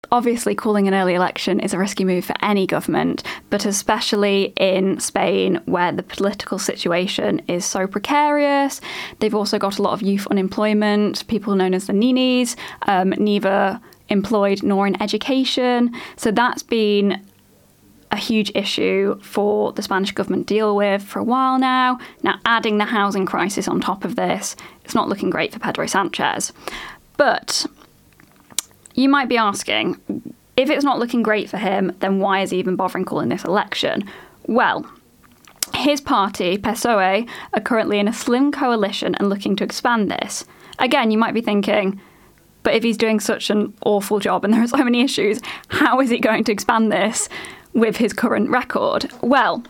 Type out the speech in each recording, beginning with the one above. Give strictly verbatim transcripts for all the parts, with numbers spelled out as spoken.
Obviously, calling an early election is a risky move for any government, but especially in Spain, where the political situation is so precarious. They've also got a lot of youth unemployment, people known as the ninis, um, neither employed nor in education. So that's been a huge issue for the Spanish government to deal with for a while now. Now, adding the housing crisis on top of this, it's not looking great for Pedro Sanchez. But you might be asking, if it's not looking great for him, then why is he even bothering calling this election? Well, his party, P S O E, are currently in a slim coalition and looking to expand this. Again, you might be thinking, but if he's doing such an awful job and there are so many issues, how is he going to expand this with his current record? Well,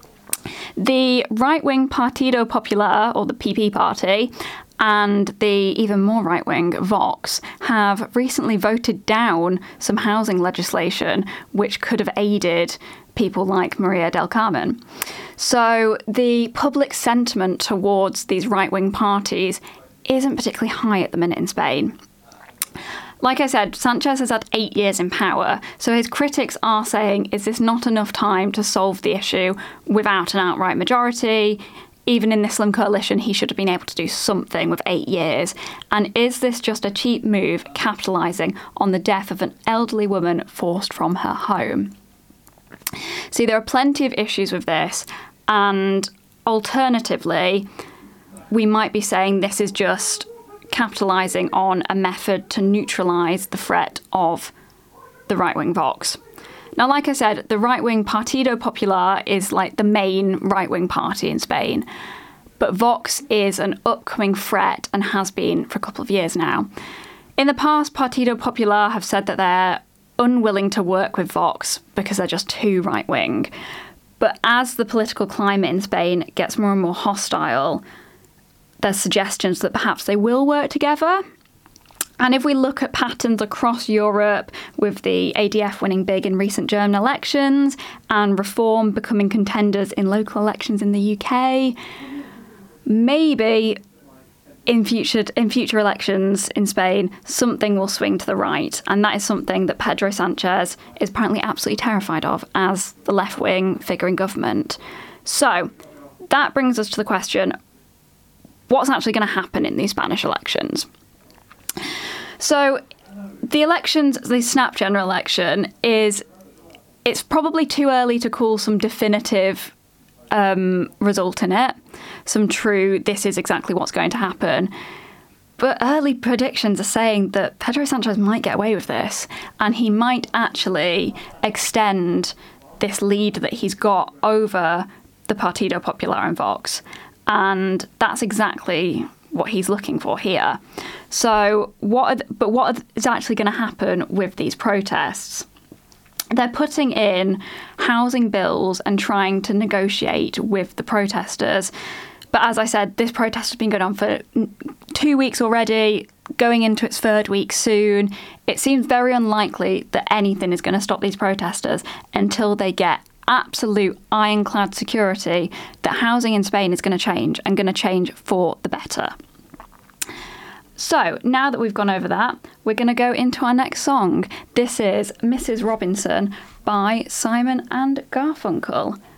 the right-wing Partido Popular, or the P P party, and the even more right-wing Vox have recently voted down some housing legislation which could have aided people like Maria del Carmen. So the public sentiment towards these right-wing parties isn't particularly high at the minute in Spain. Like I said, Sanchez has had eight years in power, so his critics are saying, is this not enough time to solve the issue without an outright majority? Even in this slim coalition, he should have been able to do something with eight years. And is this just a cheap move capitalising on the death of an elderly woman forced from her home? See, there are plenty of issues with this, and alternatively, we might be saying this is just capitalising on a method to neutralise the threat of the right-wing Vox. Now, like I said, the right-wing Partido Popular is like the main right-wing party in Spain, but Vox is an upcoming threat and has been for a couple of years now. In the past, Partido Popular have said that they're unwilling to work with Vox because they're just too right-wing. But as the political climate in Spain gets more and more hostile, there's suggestions that perhaps they will work together. And if we look at patterns across Europe, with the A D F winning big in recent German elections and Reform becoming contenders in local elections in the U K, maybe in future in future elections in Spain, something will swing to the right. And that is something that Pedro Sanchez is apparently absolutely terrified of as the left-wing figure in government. So that brings us to the question, what's actually going to happen in these Spanish elections? So the elections, the snap general election, is it's probably too early to call some definitive um, result in it, some true, this is exactly what's going to happen. But early predictions are saying that Pedro Sanchez might get away with this, and he might actually extend this lead that he's got over the Partido Popular and Vox. And that's exactly what he's looking for here. So what? Are, but what is actually going to happen with these protests? They're putting in housing bills and trying to negotiate with the protesters. But as I said, this protest has been going on for two weeks already, going into its third week soon. It seems very unlikely that anything is going to stop these protesters until they get absolute ironclad security that housing in Spain is going to change and going to change for the better. So now that we've gone over that, we're going to go into our next song. This is Missus Robinson by Simon and Garfunkel.